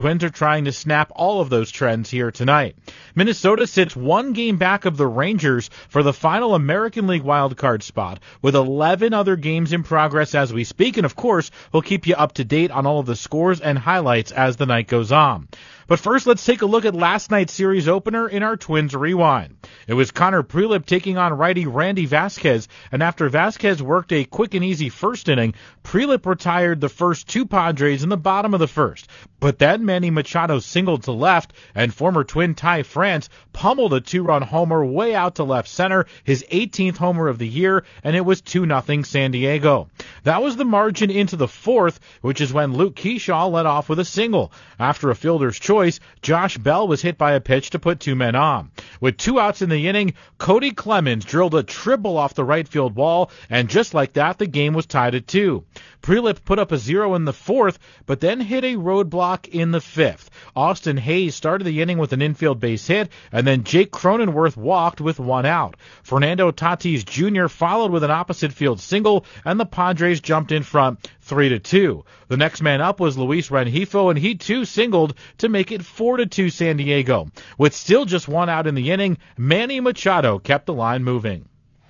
Twins are trying to snap all of those trends here tonight. Minnesota sits one game back of the Rangers for the final American League wildcard spot, with 11 other games in progress as we speak, and of course, we'll keep you up to date on all of the scores and highlights as the night goes on. But first, let's take a look at last night's series opener in our Twins Rewind. It was Connor Prielipp taking on righty Randy Vasquez, and after Vasquez worked a quick and easy first inning, Prielipp retired the first two Padres in the bottom of the first. But then Manny Machado singled to left, and former Twin Ty France pummeled a two-run homer way out to left center, his 18th homer of the year, and it was 2-0 San Diego. That was the margin into the fourth, which is when Luke Kershaw led off with a single. After a fielder's choice, Josh Bell was hit by a pitch to put two men on. With 2 outs in the inning, Cody Clemens drilled a triple off the right field wall, and just like that, the game was tied at 2. Prielipp put up a 0 in the fourth, but then hit a roadblock in the fifth. Austin Hayes started the inning with an infield base hit, and then Jake Cronenworth walked with 1 out. Fernando Tatis Jr. followed with an opposite field single, and the Padres jumped in front 3-2. The next man up was Luis Rengifo, and he too singled to make it 4-2 San Diego. With still just 1 out in the inning, Manny Machado kept the line moving.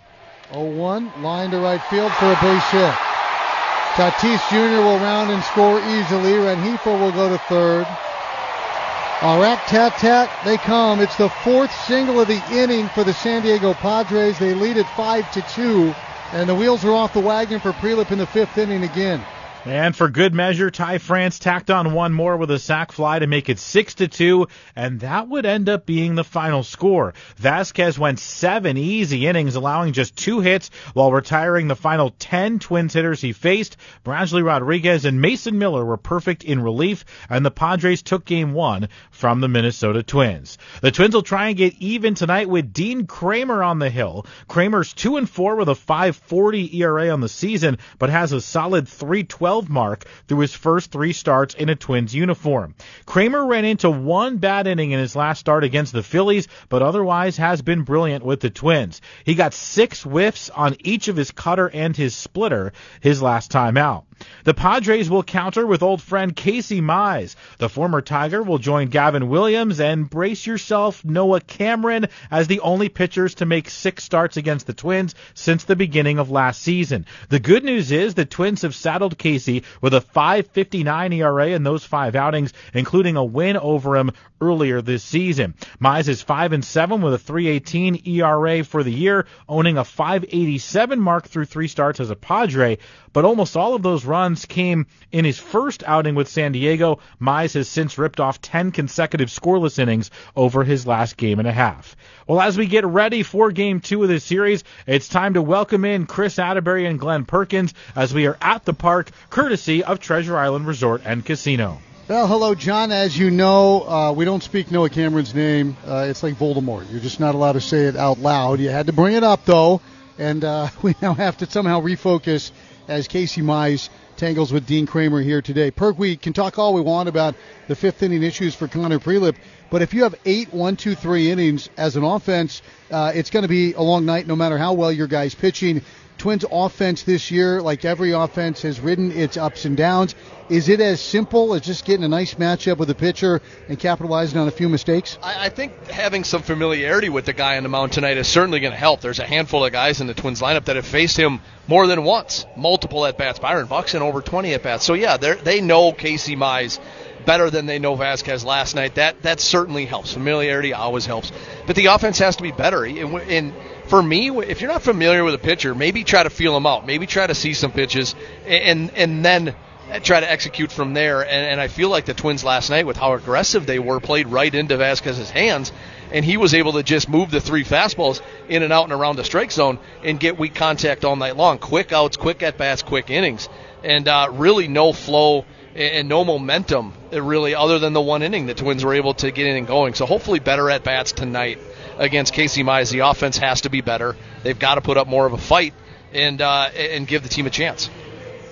0-1, line to right field for a base hit. Tatis Jr. will round and score easily. Rengifo will go to third. Rat-tat-tat, they come. It's the 4th single of the inning for the San Diego Padres. They lead it 5-2, and the wheels are off the wagon for Prielipp in the 5th inning again. And for good measure, Ty France tacked on one more with a sac fly to make it 6-2, and that would end up being the final score. Vasquez went 7 easy innings, allowing just 2 hits while retiring the final 10 Twins hitters he faced. Bradley Rodriguez and Mason Miller were perfect in relief, and the Padres took Game 1 from the Minnesota Twins. The Twins will try and get even tonight with Dean Kremer on the hill. Kremer's 2-4 with a 5.40 ERA on the season, but has a solid 3.12 mark through his first 3 starts in a Twins uniform. Kremer ran into 1 bad inning in his last start against the Phillies, but otherwise has been brilliant with the Twins. He got 6 whiffs on each of his cutter and his splitter his last time out. The Padres will counter with old friend Casey Mize. The former Tiger will join Gavin Williams, and brace yourself, Noah Cameron, as the only pitchers to make 6 starts against the Twins since the beginning of last season. The good news is the Twins have saddled Casey with a 5.59 ERA in those 5 outings, including a win over him earlier this season. Mize is 5-7 with a 3.18 ERA for the year, owning a 5.87 mark through 3 starts as a Padre, but almost all of those runs came in his first outing with San Diego. Mize has since ripped off 10 consecutive scoreless innings over his last game and a half. Well, as we get ready for Game 2 of this series, it's time to welcome in Chris Atterbury and Glenn Perkins as we are at the park, courtesy of Treasure Island Resort and Casino. Well, hello, John. As you know, we don't speak Noah Cameron's name. It's like Voldemort. You're just not allowed to say it out loud. You had to bring it up, though, and we now have to somehow refocus as Casey Mize tangles with Dean Kremer here today. Perk, we can talk all we want about the 5th inning issues for Connor Prielipp, but if you have 8 1-2-3 innings as an offense, it's going to be a long night no matter how well your guy's pitching. Twins offense this year, like every offense, has ridden its ups and downs. Is it as simple as just getting a nice matchup with the pitcher and capitalizing on a few mistakes? I think having some familiarity with the guy on the mound tonight is certainly going to help. There's a handful of guys in the Twins lineup that have faced him more than once, multiple at-bats. Byron Buxton over 20 at-bats. So, yeah, they know Casey Mize better than they know Vasquez last night. That certainly helps. Familiarity always helps. But the offense has to be better. And for me, if you're not familiar with a pitcher, maybe try to feel him out. Maybe try to see some pitches and then try to execute from there. And I feel like the Twins last night, with how aggressive they were, played right into Vasquez's hands, and he was able to just move the 3 fastballs in and out and around the strike zone and get weak contact all night long. Quick outs, quick at-bats, quick innings, and really no flow and no momentum, really, other than the 1 inning the Twins were able to get in and going. So hopefully better at-bats tonight against Casey Mize. The offense has to be better. They've got to put up more of a fight and give the team a chance.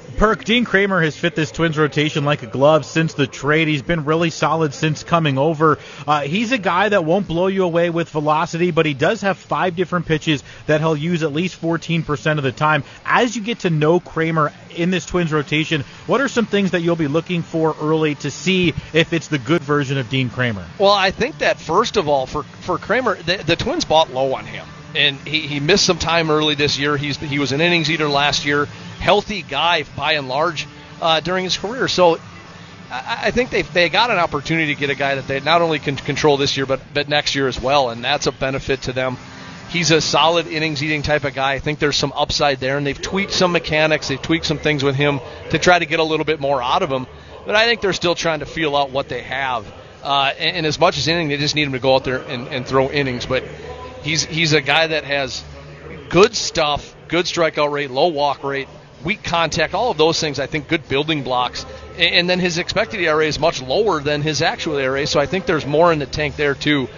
Perk, Dean Kramer has fit this Twins rotation like a glove since the trade. He's been really solid since coming over. He's a guy that won't blow you away with velocity, but he does have 5 different pitches that he'll use at least 14% of the time. As you get to know Kramer in this Twins rotation, what are some things that you'll be looking for early to see if it's the good version of Dean Kramer? Well, I think that first of all, for Kramer, the Twins bought low on him. And he missed some time early this year. He was an innings eater last year. Healthy guy by and large during his career. So I think they got an opportunity to get a guy that they not only can control this year but next year as well, and that's a benefit to them. He's a solid innings eating type of guy. I think there's some upside there, and they've tweaked some mechanics. They've tweaked some things with him to try to get a little bit more out of him. But I think they're still trying to feel out what they have. And as much as anything, they just need him to go out there and throw innings. But he's a guy that has good stuff, good strikeout rate, low walk rate, weak contact, all of those things, I think, good building blocks. And then his expected ERA is much lower than his actual ERA, so I think there's more in the tank there, too.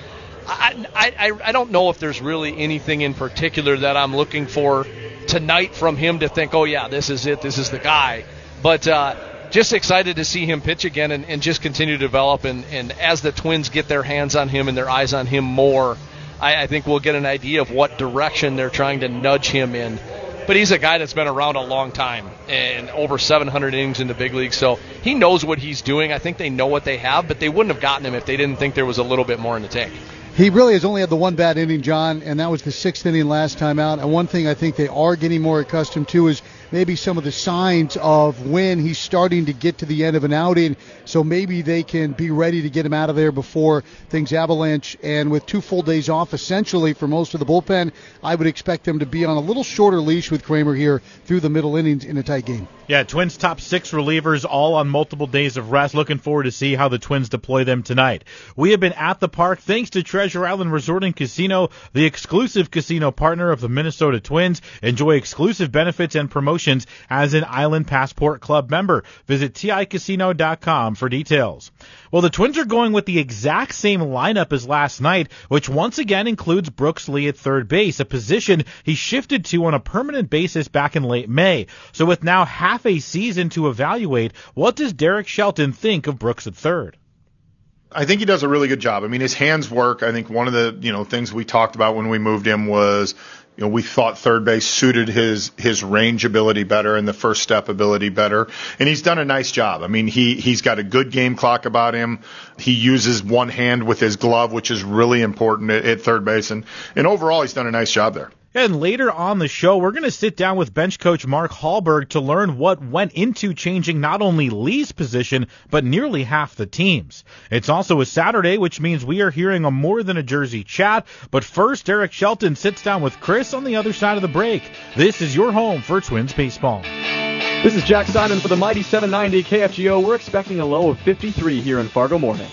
I don't know if there's really anything in particular that I'm looking for tonight from him to think, oh, yeah, this is it, this is the guy. But just excited to see him pitch again and just continue to develop. And as the Twins get their hands on him and their eyes on him more, I think we'll get an idea of what direction they're trying to nudge him in. But he's a guy that's been around a long time and over 700 innings in the big league, so he knows what he's doing. I think they know what they have, but they wouldn't have gotten him if they didn't think there was a little bit more in the tank. He really has only had the one bad inning, John, and that was the 6th inning last time out. And one thing I think they are getting more accustomed to is maybe some of the signs of when he's starting to get to the end of an outing, so maybe they can be ready to get him out of there before things avalanche. And with 2 full days off, essentially, for most of the bullpen, I would expect them to be on a little shorter leash with Kramer here through the middle innings in a tight game. Yeah, Twins' top 6 relievers all on multiple days of rest. Looking forward to see how the Twins deploy them tonight. We have been at the park thanks to Treasure Island Resort and Casino, the exclusive casino partner of the Minnesota Twins. Enjoy exclusive benefits and promotions as an Island Passport Club member. Visit TICasino.com for details. Well, the Twins are going with the exact same lineup as last night, which once again includes Brooks Lee at third base, a position he shifted to on a permanent basis back in late May. So with now half a season to evaluate, what does Derek Shelton think of Brooks at third? I think he does a really good job. I mean, his hands work. I think one of the, things we talked about when we moved him was, we thought third base suited his range ability better and the first step ability better. And he's done a nice job. I mean, he's got a good game clock about him. He uses one hand with his glove, which is really important at third base. And overall, he's done a nice job there. And later on the show, we're going to sit down with bench coach Mark Hallberg to learn what went into changing not only Lee's position, but nearly half the team's. It's also a Saturday, which means we are hearing a more than a Jersey chat. But first, Derek Shelton sits down with Chris on the other side of the break. This is your home for Twins baseball. This is Jack Simon for the mighty 790 KFGO. We're expecting a low of 53 here in Fargo morning.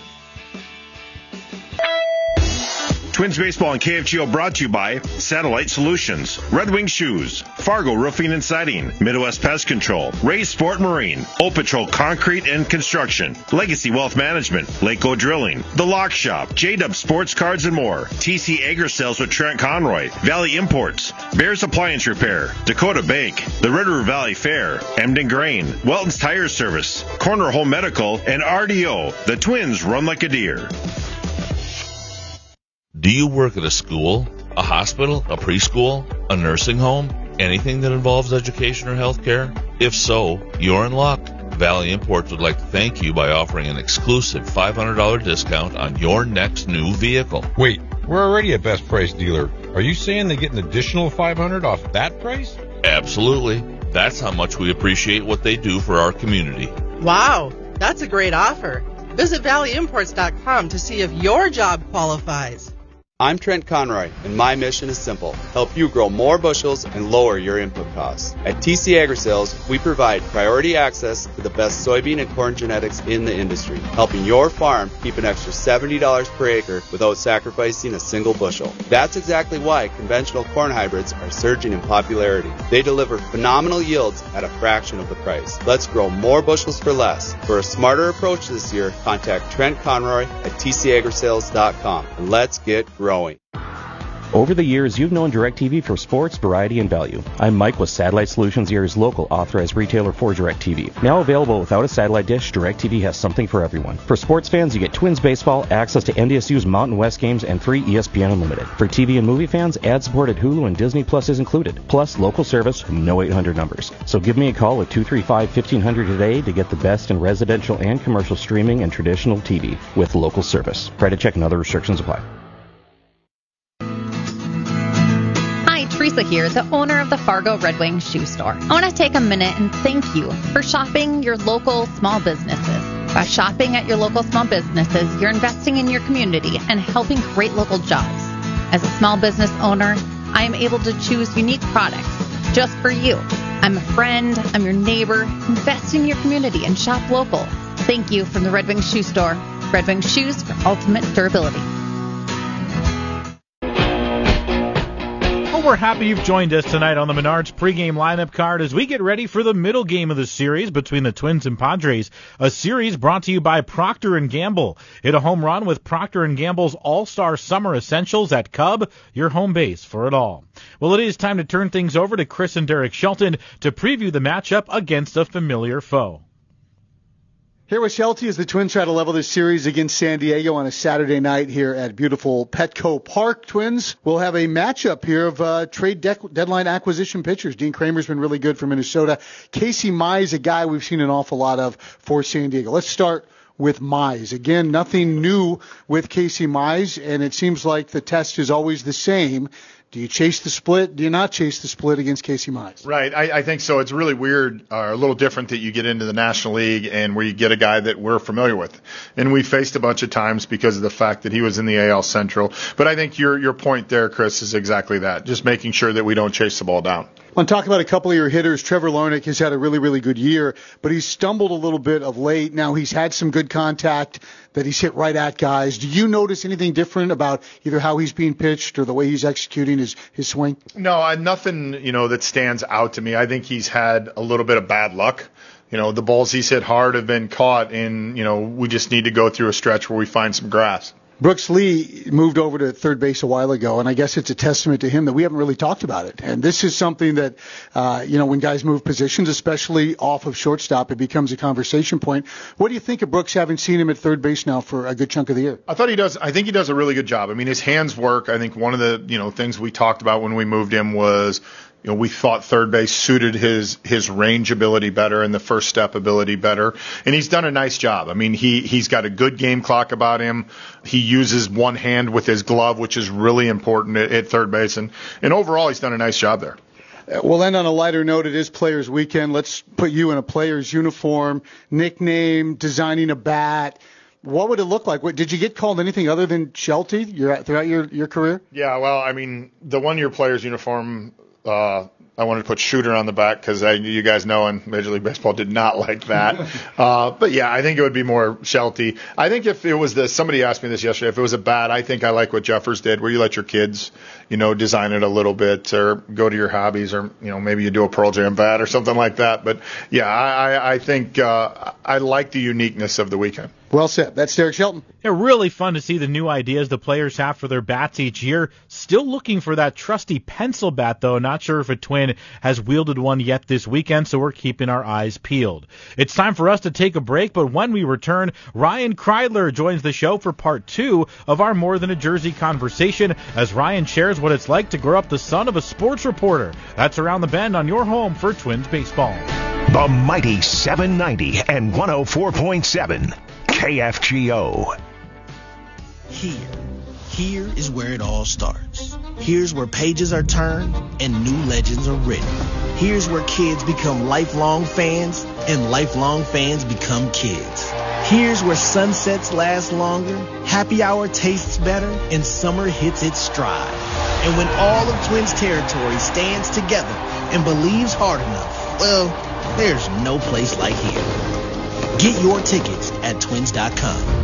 Twins Baseball and KFGO brought to you by Satellite Solutions, Red Wing Shoes, Fargo Roofing and Siding, Midwest Pest Control, Ray's Sport Marine, O Patrol Concrete and Construction, Legacy Wealth Management, Lakeo Drilling, The Lock Shop, J-Dub Sports Cards and more, TC Agri Sales with Trent Conroy, Valley Imports, Bears Appliance Repair, Dakota Bank, the River Valley Fair, Emden Grain, Welton's Tire Service, Corner Home Medical, and RDO. The Twins run like a deer. Do you work at a school, a hospital, a preschool, a nursing home, anything that involves education or healthcare? If so, you're in luck. Valley Imports would like to thank you by offering an exclusive $500 discount on your next new vehicle. Wait, we're already a best price dealer. Are you saying they get an additional $500 off that price? Absolutely. That's how much we appreciate what they do for our community. Wow, that's a great offer. Visit valleyimports.com to see if your job qualifies. I'm Trent Conroy, and my mission is simple: help you grow more bushels and lower your input costs. At TC Agri-Sales, we provide priority access to the best soybean and corn genetics in the industry, helping your farm keep an extra $70 per acre without sacrificing a single bushel. That's exactly why conventional corn hybrids are surging in popularity. They deliver phenomenal yields at a fraction of the price. Let's grow more bushels for less. For a smarter approach this year, contact Trent Conroy at tcagrisales.com, and let's get growing. Over the years, you've known DirecTV for sports, variety, and value. I'm Mike with Satellite Solutions, Erie's local authorized retailer for DirecTV. Now available without a satellite dish, DirecTV has something for everyone. For sports fans, you get Twins baseball, access to NDSU's Mountain West games, and free ESPN Unlimited. For TV and movie fans, ad-supported Hulu and Disney Plus is included. Plus, local service, no 800 numbers. So give me a call at 235-1500 today to get the best in residential and commercial streaming and traditional TV with local service. Credit check and other restrictions apply. Teresa here, the owner of the Fargo Red Wing Shoe Store. I want to take a minute and thank you for shopping your local small businesses. By shopping at your local small businesses, you're investing in your community and helping create local jobs. As a small business owner, I am able to choose unique products just for you. I'm a friend, I'm your neighbor. Invest in your community and shop local. Thank you from the Red Wing Shoe Store. Red Wing Shoes for ultimate durability. We're happy you've joined us tonight on the Menards pregame lineup card as we get ready for the middle game of the series between the Twins and Padres, a series brought to you by Procter & Gamble. Hit a home run with Procter & Gamble's All-Star Summer Essentials at Cub, your home base for it all. Well, it is time to turn things over to Chris and Derek Shelton to preview the matchup against a familiar foe. Here with Shelty as the Twins try to level this series against San Diego on a Saturday night here at beautiful Petco Park. Twins will have a matchup here of trade deadline acquisition pitchers. Dean Kramer's been really good for Minnesota. Casey Mize, a guy we've seen an awful lot of for San Diego. Let's start with Mize. Again, nothing new with Casey Mize, and it seems like the test is always the same. Do you chase the split? Do you not chase the split against Casey Mize? Right. I think so. It's really weird, a little different that you get into the National League and where you get a guy that we're familiar with. And we faced a bunch of times because of the fact that he was in the AL Central. But I think your point there, Chris, is exactly that. Just making sure that we don't chase the ball down. I want to talk about a couple of your hitters. Trevor Larnach has had a really, really good year, but he's stumbled a little bit of late. Now he's had some good contact that he's hit right at guys. Do you notice anything different about either how he's being pitched or the way he's executing his swing? No, nothing, that stands out to me. I think he's had a little bit of bad luck. The balls he's hit hard have been caught, and, we just need to go through a stretch where we find some grass. Brooks Lee moved over to third base a while ago, and I guess it's a testament to him that we haven't really talked about it. And this is something that, when guys move positions, especially off of shortstop, it becomes a conversation point. What do you think of Brooks, having seen him at third base now for a good chunk of the year? I think he does a really good job. I mean, his hands work. I think one of the, things we talked about when we moved him was, we thought third base suited his range ability better and the first step ability better. And he's done a nice job. I mean, he's got a good game clock about him. He uses one hand with his glove, which is really important at third base. And overall, he's done a nice job there. We'll end on a lighter note. It is Players Weekend. Let's put you in a player's uniform, nickname, designing a bat. What would it look like? Did you get called anything other than Shelty throughout your career? Yeah, well, I mean, the one-year player's uniform, I wanted to put shooter on the back because you guys know, and Major League Baseball did not like that. But yeah, I think it would be more Shelty. I think if it was somebody asked me this yesterday, if it was a bat, I think I like what Jeffers did, where you let your kids, design it a little bit or go to your hobbies, or, maybe you do a Pearl Jam bat or something like that. But yeah, I think I like the uniqueness of the weekend. Well said. That's Derek Shelton. Yeah, really fun to see the new ideas the players have for their bats each year. Still looking for that trusty pencil bat, though. Not sure if a Twin has wielded one yet this weekend, so we're keeping our eyes peeled. It's time for us to take a break, but when we return, Ryan Kreidler joins the show for part 2 of our More Than a Jersey conversation as Ryan shares what it's like to grow up the son of a sports reporter. That's Around the Bend on your home for Twins baseball. The mighty 790 and 104.7. KFGO. Here is where it all starts. Here's where pages are turned and new legends are written. Here's where kids become lifelong fans and lifelong fans become kids. Here's where sunsets last longer, happy hour tastes better, and summer hits its stride. And when all of Twins territory stands together and believes hard enough, well, there's no place like here. Get your tickets at twins.com.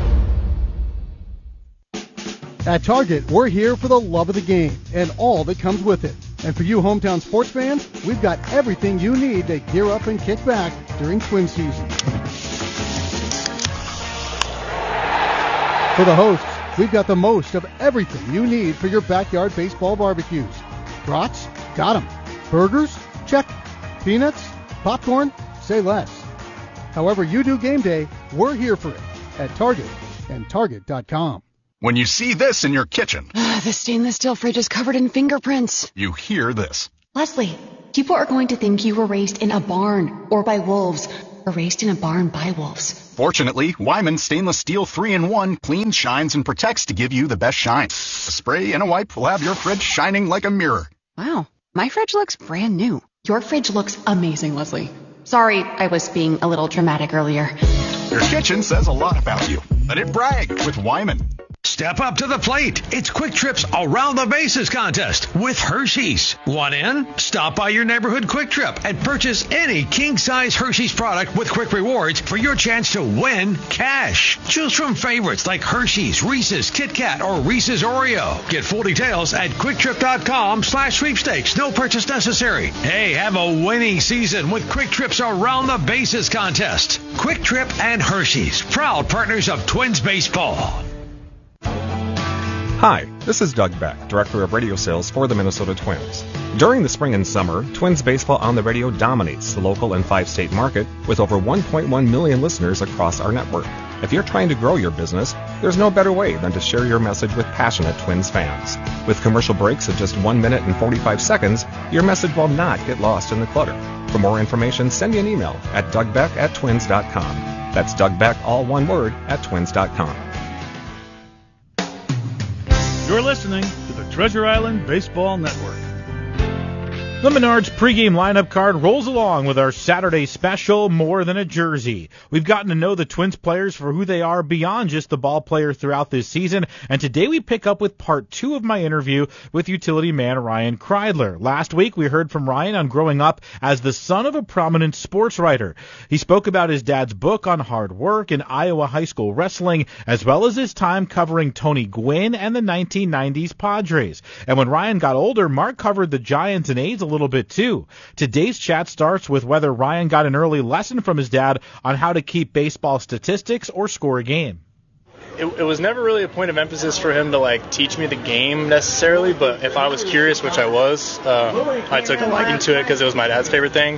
At Target, we're here for the love of the game and all that comes with it. And for you hometown sports fans, we've got everything you need to gear up and kick back during Twin season. For the hosts, we've got the most of everything you need for your backyard baseball barbecues. Brats? Got 'em. Burgers? Check. Peanuts? Popcorn? Say less. However you do game day, we're here for it at Target and Target.com. When you see this in your kitchen, the stainless steel fridge is covered in fingerprints. You hear this. Leslie, people are going to think you were raised in a barn or by wolves, or raised in a barn by wolves. Fortunately, Wyman Stainless Steel 3-in-1 cleans, shines, and protects to give you the best shine. A spray and a wipe will have your fridge shining like a mirror. Wow, my fridge looks brand new. Your fridge looks amazing, Leslie. Sorry, I was being a little dramatic earlier. Your kitchen says a lot about you. Let it brag with Wyman. Step up to the plate. It's Quick Trip's Around the Bases contest with Hershey's. Want in? Stop by your neighborhood Quick Trip and purchase any king-size Hershey's product with Quick Rewards for your chance to win cash. Choose from favorites like Hershey's, Reese's, Kit Kat, or Reese's Oreo. Get full details at QuickTrip.com/sweepstakes. No purchase necessary. Hey, have a winning season with Quick Trip's Around the Bases contest. Quick Trip and Hershey's, proud partners of Twins baseball. Hi, this is Doug Beck, Director of Radio Sales for the Minnesota Twins. During the spring and summer, Twins baseball on the radio dominates the local and 5-state market with over 1.1 million listeners across our network. If you're trying to grow your business, there's no better way than to share your message with passionate Twins fans. With commercial breaks of just 1 minute and 45 seconds, your message will not get lost in the clutter. For more information, send me an email at dougbeck@twins.com. That's Doug Beck, all one word, @twins.com. You're listening to the Treasure Island Baseball Network. The Menards pregame lineup card rolls along with our Saturday special, More Than a Jersey. We've gotten to know the Twins players for who they are beyond just the ball player throughout this season, and today we pick up with part 2 of my interview with utility man Ryan Kreidler. Last week we heard from Ryan on growing up as the son of a prominent sports writer. He spoke about his dad's book on hard work in Iowa high school wrestling, as well as his time covering Tony Gwynn and the 1990s Padres. And when Ryan got older, Mark covered the Giants and A's a little bit too. Today's chat starts with whether Ryan got an early lesson from his dad on how to keep baseball statistics or score a game. It was never really a point of emphasis for him to teach me the game necessarily, but if I was curious, which I was, I took a liking to it because it was my dad's favorite thing.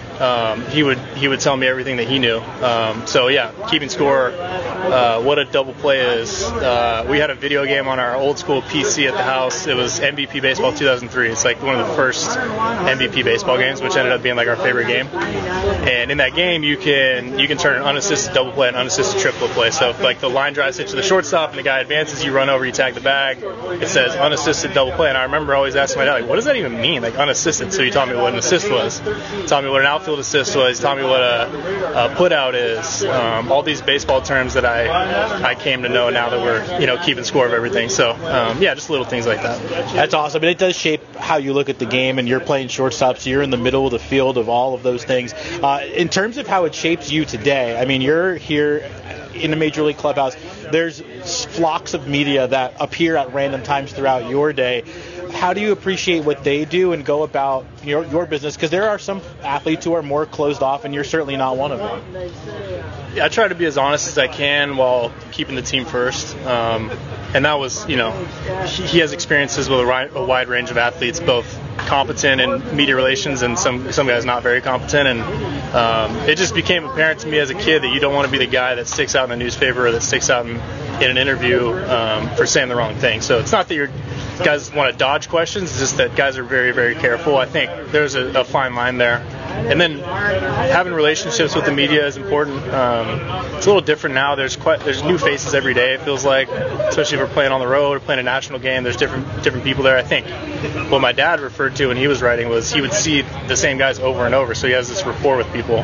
He would tell me everything that he knew. So yeah, keeping score, what a double play is. We had a video game on our old school PC at the house. It was MVP Baseball 2003. It's one of the first MVP baseball games, which ended up being our favorite game. And in that game, you can turn an unassisted double play and unassisted triple play. So if the line drives hit to the shortstop and the guy advances, you run over, you tag the bag. It says unassisted double play. And I remember always asking my dad, what does that even mean? Unassisted. So he taught me what an assist was. He taught me what an outfield assist was. Taught me what a put out is. All these baseball terms that I came to know now that we're keeping score of everything. So yeah, just little things like that. That's awesome. And it does shape how you look at the game, and you're playing shortstop, so you're in the middle of the field of all of those things. In terms of how it shapes you today, I mean, you're here in the Major League clubhouse. There's flocks of media that appear at random times throughout your day. How do you appreciate what they do and go about your business? Because there are some athletes who are more closed off, and you're certainly not one of them. Yeah, I try to be as honest as I can while keeping the team first. And that was, he has experiences with a wide range of athletes, both competent in media relations and some guys not very competent. And it just became apparent to me as a kid that you don't want to be the guy that sticks out in a newspaper or that sticks out in an interview for saying the wrong thing. So it's not that your guys want to dodge questions, it's just that guys are very, very careful. I think there's a fine line there. And then having relationships with the media is important. It's a little different now. There's new faces every day, it feels like, especially if we're playing on the road or playing a national game. There's different people there. I think what my dad referred to when he was writing was he would see the same guys over and over, so he has this rapport with people.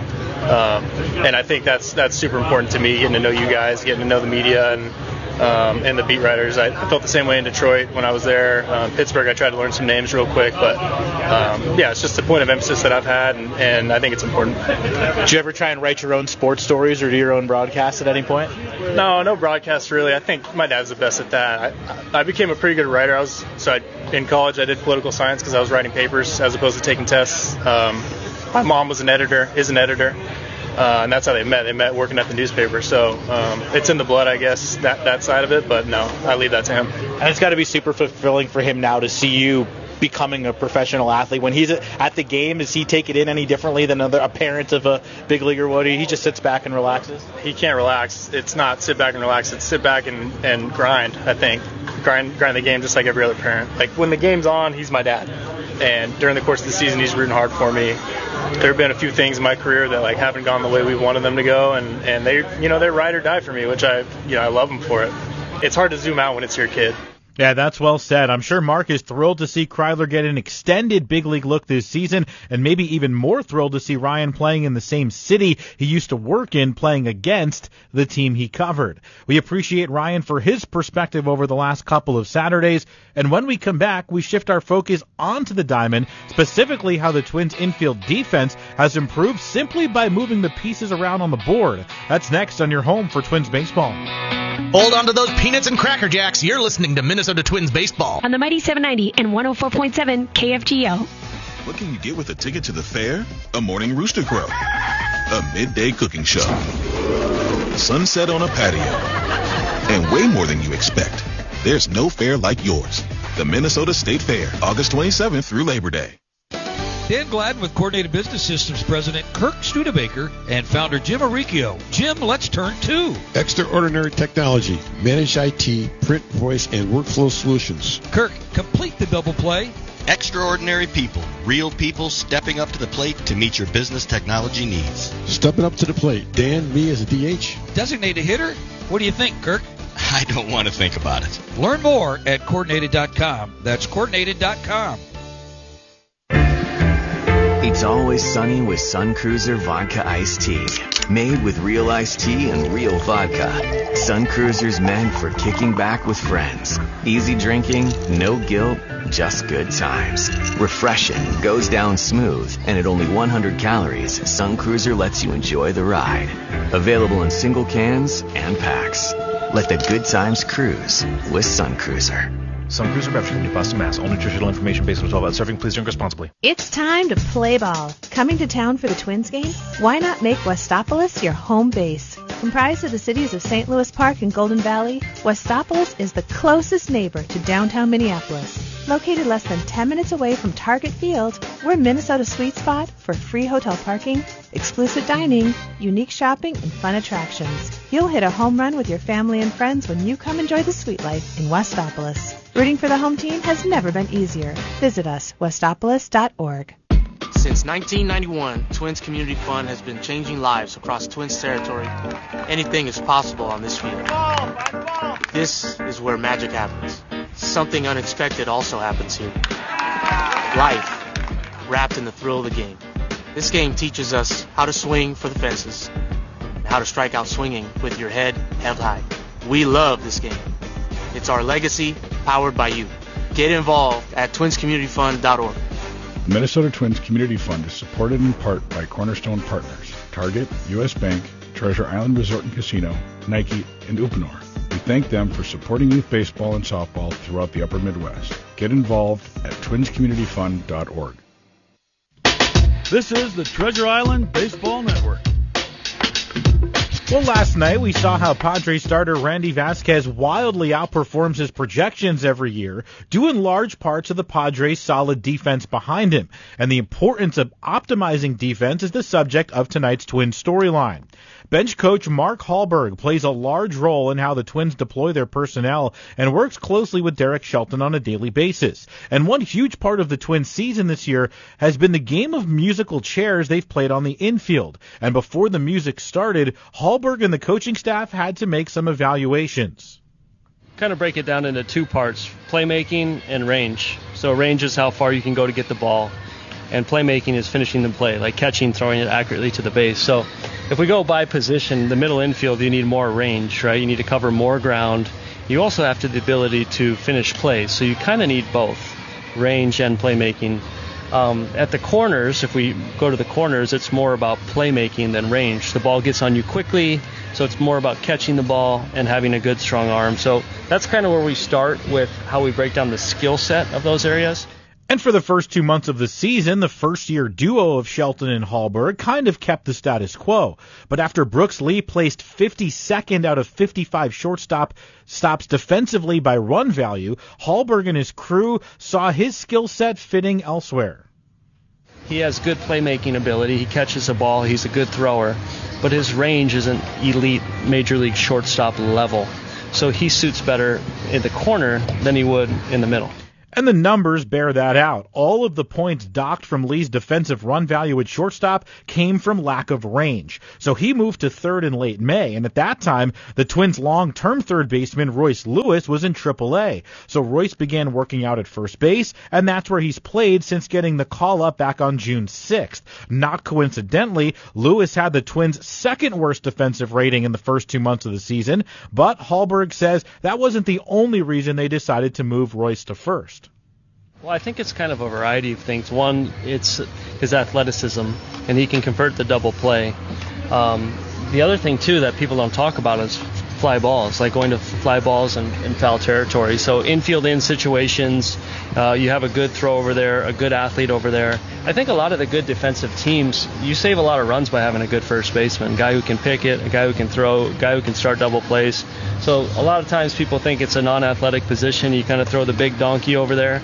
And I think that's super important to me, getting to know you guys, getting to know the media and the beat writers. I felt the same way in Detroit when I was there. Pittsburgh, I tried to learn some names real quick, but yeah, it's just a point of emphasis that I've had, and I think it's important. Did you ever try and write your own sports stories or do your own broadcasts at any point? No broadcasts really. I think my dad's the best at that. I became a pretty good writer. In college I did political science because I was writing papers as opposed to taking tests. My mom is an editor. and that's how they met. They met working at the newspaper. So it's in the blood, I guess, that side of it. But no, I leave that to him. And it's got to be super fulfilling for him now to see you becoming a professional athlete. When he's at the game, does he take it in any differently than a parent of a big leaguer would? He just sits back and relaxes? He can't relax. It's not sit back and relax. It's sit back and grind, I think. Grind the game just like every other parent. Like, when the game's on, he's my dad. And during the course of the season, he's rooting hard for me. There have been a few things in my career that haven't gone the way we wanted them to go, and they're ride or die for me, which I love them for it. It's hard to zoom out when it's your kid. Yeah, that's well said. I'm sure Mark is thrilled to see Kreidler get an extended big league look this season, and maybe even more thrilled to see Ryan playing in the same city he used to work in, playing against the team he covered. We appreciate Ryan for his perspective over the last couple of Saturdays, and when we come back, we shift our focus onto the diamond, specifically how the Twins' infield defense has improved simply by moving the pieces around on the board. That's next on your home for Twins baseball. Hold on to those peanuts and Cracker Jacks. You're listening to Minnesota Twins baseball on the Mighty 790 and 104.7 KFGO. What can you get with a ticket to the fair? A morning rooster crow, a midday cooking show, sunset on a patio, and way more than you expect. There's no fair like yours. The Minnesota State Fair, August 27th through Labor Day. Dan Gladden with Coordinated Business Systems President Kirk Studebaker and founder Jim Arricchio. Jim, let's turn to Extraordinary Technology, Managed IT, Print, Voice, and Workflow Solutions. Kirk, complete the double play. Extraordinary people, real people stepping up to the plate to meet your business technology needs. Stepping up to the plate. Dan, me as a DH. Designated hitter? What do you think, Kirk? I don't want to think about it. Learn more at Coordinated.com. That's Coordinated.com. It's always sunny with Sun Cruiser Vodka Iced Tea. Made with real iced tea and real vodka. Sun Cruiser's meant for kicking back with friends. Easy drinking, no guilt, just good times. Refreshing, goes down smooth, and at only 100 calories, Sun Cruiser lets you enjoy the ride. Available in single cans and packs. Let the good times cruise with Sun Cruiser. Sun Cruiser Beverage, New Boston, Mass. All nutritional information based on 12-ounce serving. Please drink responsibly. It's time to play ball. Coming to town for the Twins game? Why not make Westopolis your home base? Comprised of the cities of St. Louis Park and Golden Valley, Westopolis is the closest neighbor to downtown Minneapolis. Located less than 10 minutes away from Target Field, we're Minnesota's sweet spot for free hotel parking, exclusive dining, unique shopping, and fun attractions. You'll hit a home run with your family and friends when you come enjoy the sweet life in Westopolis. Rooting for the home team has never been easier. Visit us, westopolis.org. Since 1991, Twins Community Fund has been changing lives across Twins territory. Anything is possible on this field. This is where magic happens. Something unexpected also happens here. Life, wrapped in the thrill of the game. This game teaches us how to swing for the fences and how to strike out swinging with your head held high. We love this game. It's our legacy, powered by you. Get involved at twinscommunityfund.org. The Minnesota Twins Community Fund is supported in part by Cornerstone Partners, Target, U.S. Bank, Treasure Island Resort and Casino, Nike, and Uponor. We thank them for supporting youth baseball and softball throughout the upper Midwest. Get involved at twinscommunityfund.org. This is the Treasure Island Baseball Network. Well, last night we saw how Padres starter Randy Vasquez wildly outperforms his projections every year, due in large part to the Padres' solid defense behind him. And the importance of optimizing defense is the subject of tonight's Twins storyline. Bench coach Mark Hallberg plays a large role in how the Twins deploy their personnel and works closely with Derek Shelton on a daily basis. And one huge part of the Twins' season this year has been the game of musical chairs they've played on the infield. And before the music started, Hallberg and the coaching staff had to make some evaluations. Kind of break it down into two parts, playmaking and range. So range is how far you can go to get the ball, and playmaking is finishing the play, like catching, throwing it accurately to the base. So if we go by position, the middle infield, you need more range, right? You need to cover more ground. You also have the ability to finish plays, so you kind of need both range and playmaking. At the corners, if we go to the corners, it's more about playmaking than range. The ball gets on you quickly, so it's more about catching the ball and having a good, strong arm. So that's kind of where we start with how we break down the skill set of those areas. And for the first 2 months of the season, the first-year duo of Shelton and Hallberg kind of kept the status quo. But after Brooks Lee placed 52nd out of 55 stops defensively by run value, Hallberg and his crew saw his skill set fitting elsewhere. He has good playmaking ability. He catches a ball. He's a good thrower. But his range isn't elite major league shortstop level. So he suits better in the corner than he would in the middle. And the numbers bear that out. All of the points docked from Lee's defensive run value at shortstop came from lack of range. So he moved to third in late May, and at that time, the Twins' long-term third baseman Royce Lewis was in AAA. So Royce began working out at first base, and that's where he's played since getting the call-up back on June 6th. Not coincidentally, Lewis had the Twins' second worst defensive rating in the first 2 months of the season, but Hallberg says that wasn't the only reason they decided to move Royce to first. Well, I think it's kind of a variety of things. One, it's his athleticism, and he can convert the double play. The other thing, too, that people don't talk about is fly balls, like going to fly balls in foul territory. So infield in situations, you have a good throw over there, a good athlete over there. I think a lot of the good defensive teams, you save a lot of runs by having a good first baseman, a guy who can pick it, a guy who can throw, a guy who can start double plays. So a lot of times people think it's a non-athletic position. You kind of throw the big donkey over there.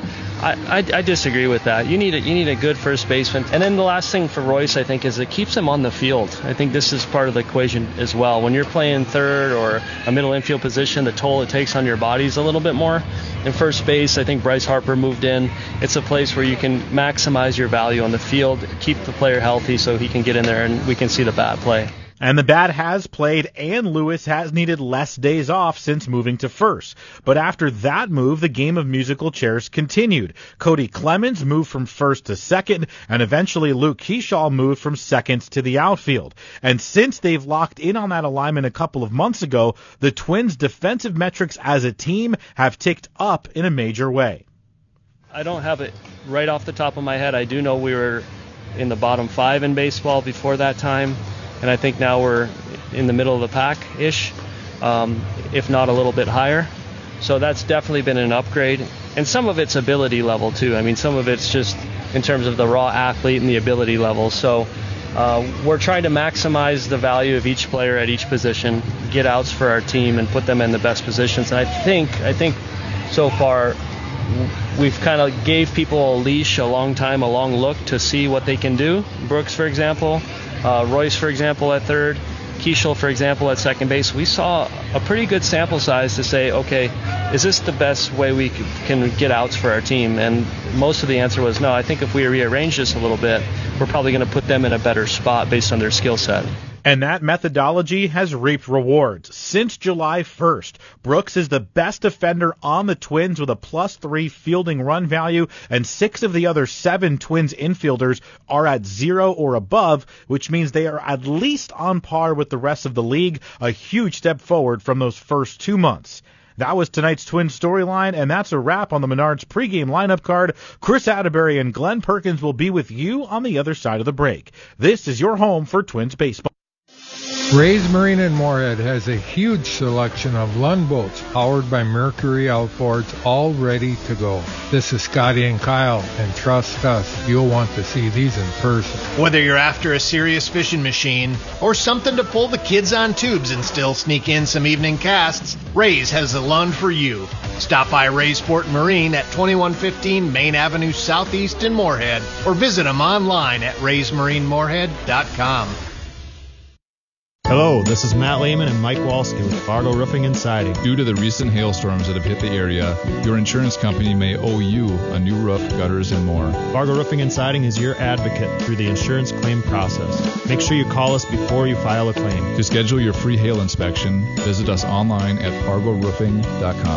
I disagree with that. You need a good first baseman. And then the last thing for Royce, I think, is it keeps him on the field. I think this is part of the equation as well. When you're playing third or a middle infield position, the toll it takes on your body is a little bit more. In first base, I think Bryce Harper moved in. It's a place where you can maximize your value on the field, keep the player healthy so he can get in there and we can see the bat play. And the bat has played, and Lewis has needed less days off since moving to first. But after that move, the game of musical chairs continued. Cody Clemens moved from first to second, and eventually Luke Keeschall moved from second to the outfield. And since they've locked in on that alignment a couple of months ago, the Twins' defensive metrics as a team have ticked up in a major way. I don't have it right off the top of my head. I do know we were in the bottom 5 in baseball before that time. And I think now we're in the middle of the pack-ish, if not a little bit higher. So that's definitely been an upgrade. And some of it's ability level, too. I mean, some of it's just in terms of the raw athlete and the ability level. So we're trying to maximize the value of each player at each position, get outs for our team, and put them in the best positions. And I think so far we've kind of gave people a leash, a long time, a long look to see what they can do. Brooks, for example. Royce, for example, at third, Keeschall, for example, at second base. We saw a pretty good sample size to say, okay, is this the best way we can get outs for our team? And most of the answer was no. I think if we rearrange this a little bit, we're probably going to put them in a better spot based on their skill set. And that methodology has reaped rewards. Since July 1st, Brooks is the best defender on the Twins with a +3 fielding run value, and 6 of the other 7 Twins infielders are at 0 or above, which means they are at least on par with the rest of the league, a huge step forward from those first 2 months. That was tonight's Twins storyline, and that's a wrap on the Menards pregame lineup card. Chris Atterbury and Glenn Perkins will be with you on the other side of the break. This is your home for Twins baseball. Ray's Marine in Moorhead has a huge selection of Lund boats powered by Mercury outboards, all ready to go. This is Scotty and Kyle, and trust us, you'll want to see these in person. Whether you're after a serious fishing machine or something to pull the kids on tubes and still sneak in some evening casts, Ray's has the Lund for you. Stop by Ray's Sport and Marine at 2115 Main Avenue Southeast in Moorhead, or visit them online at raysmarinemoorhead.com. Hello, this is Matt Lehman and Mike Walski with Fargo Roofing and Siding. Due to the recent hailstorms that have hit the area, your insurance company may owe you a new roof, gutters, and more. Fargo Roofing and Siding is your advocate through the insurance claim process. Make sure you call us before you file a claim. To schedule your free hail inspection, visit us online at fargoroofing.com.